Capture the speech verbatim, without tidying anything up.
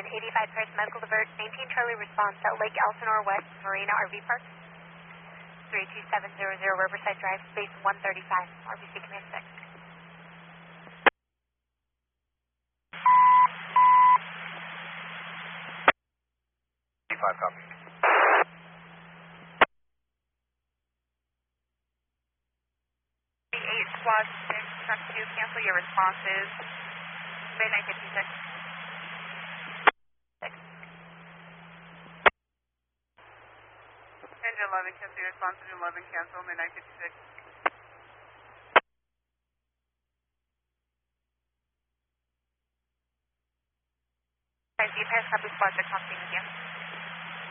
Union eighty-five Paris Medical Divert, nineteen Charlie response at Lake Elsinore West Marina R V Park. three two seven zero zero Riverside Drive, space one thirty-five, R B C Command six. eighty-five, copy. eight Squad six, truck two, cancel your responses. Bay nine fifty-six. Engine eleven, cancel your response. Engine eleven, cancel. Bay nine fifty-six. Guys, the Paris Copy Squad six, on scene with you.